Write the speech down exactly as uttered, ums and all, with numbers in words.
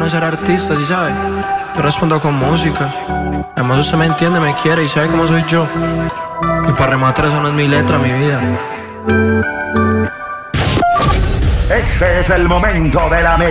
bueno ser artista, ¿sí sabe? Yo respondo con música. Además usted me entiende, me quiere y sabe cómo soy yo. Y para rematar, eso no es mi letra, mi vida. Este es el momento de la